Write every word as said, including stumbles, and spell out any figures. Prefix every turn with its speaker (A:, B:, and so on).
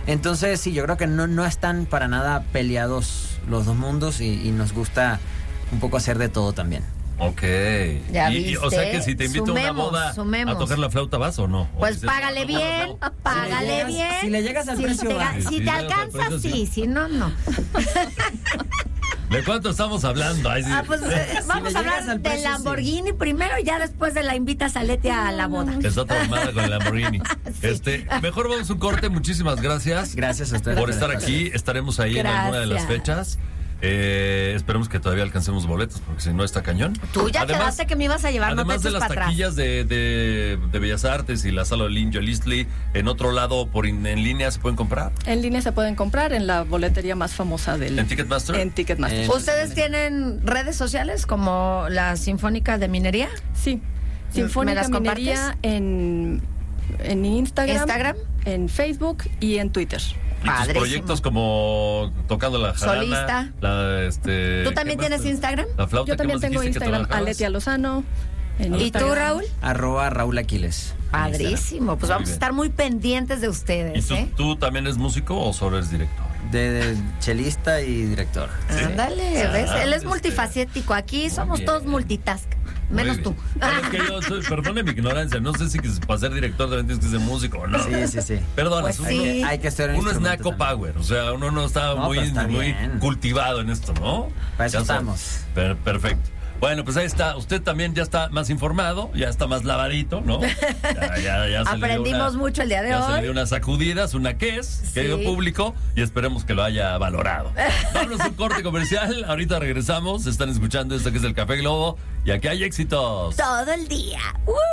A: Entonces, sí, yo creo que no, no están para nada peleados los dos mundos y, y nos gusta un poco hacer de todo también.
B: Ok.
C: ¿Ya
B: y, y, o sea que si te invito
C: sumemos,
B: a una boda
C: sumemos.
B: a tocar la flauta, ¿vas o no? ¿O
C: Pues
B: dices,
C: págale
B: no,
C: bien,
B: no, no?
C: págale
A: Si le llegas-
C: bien.
A: si le llegas al
C: si
A: precio,
C: te,
A: va.
C: Si
B: Si
C: te
B: llegas al
C: alcanza,
B: precio,
C: sí,
B: sí.
C: si no, no.
B: ¿De cuánto estamos hablando? Ay, sí.
C: Ah, pues eh, vamos
A: le
C: a
A: llegas
C: hablar
A: al
C: del
A: precio,
C: Lamborghini primero y ya después de la invitas a Leti a la boda.
B: Está tomada con el Lamborghini. Este, mejor vamos a un corte. Muchísimas gracias.
A: Gracias a ustedes.
B: Por estar aquí. Estaremos ahí
C: Gracias.
B: en alguna de las fechas. Eh, esperemos que todavía alcancemos boletos, porque si no está cañón.
C: Tú ya
B: Además-
C: quedaste que me ibas a llevar, no te
B: Además de
C: eches
B: las
C: para atrás.
B: taquillas de, de, de Bellas Artes y la Sala Olin Yolistli, en otro lado por in- en línea se pueden comprar.
D: En línea se pueden comprar en la boletería más famosa del...
B: ¿En Ticketmaster?
D: En Ticketmaster.
A: Eh,
C: ¿Ustedes tienen redes sociales como la Sinfónica de Minería?
D: Sí.
C: ¿Me
D: Sinfónica
C: las
D: Minería en, en Instagram,
C: ¿Instagram?
D: en Facebook y en Twitter.
B: Y tus
C: Padrísimo.
B: proyectos como tocando la jarana.
C: Solista.
B: La, este,
C: ¿Tú
B: ¿qué
C: también
B: más?
C: tienes Instagram?
B: La flauta.
D: Yo
B: ¿qué
D: también
B: más
D: tengo
B: dijiste que
D: Instagram,
B: trabajabas?
D: Aletia Lozano. En
C: ¿Y tú,
D: Instagram.
C: Raúl?
A: Arroba Raúl Aquiles.
C: Padrísimo. Pues
B: Muy
C: vamos a
B: bien.
C: estar muy pendientes de
B: ¿Y
C: ustedes,
B: tú,
C: ¿eh?
B: tú también eres músico o solo eres director?
A: De, de chelista y director.
B: ¿Sí?
C: Ándale,
B: Ah,
C: ¿ves? Él es
B: este,
C: multifacético. Aquí somos
B: bien.
C: todos multitask. Menos
B: Muy
C: tú.
B: bien. Bueno, es que yo soy, perdone mi ignorancia, no sé si que para ser director también tienes que ser músico o no.
A: Sí, sí, sí.
B: Perdona,
C: Pues
B: uno,
C: sí.
A: Hay que ser un
B: uno es
A: instrumento
B: naco
A: también.
B: power, o sea, uno no está
A: No,
B: muy,
A: pero está
B: muy
A: bien.
B: cultivado en esto, ¿no?
A: Para eso
B: Ya sabes.
A: estamos.
B: Per- perfecto. Bueno, pues ahí está. Usted también ya está más informado, ya está más lavadito, ¿no? Ya, ya, ya se le dio
C: Aprendimos
B: una-
C: mucho el día de
B: ya se le
C: hoy.
B: dio unas sacudidas, una que es, querido
C: Sí.
B: público, y esperemos que lo haya valorado. Vámonos a un corte comercial. Ahorita regresamos. Están escuchando esto que es el Café Globo y aquí hay éxitos.
C: Todo el día. ¡Uh!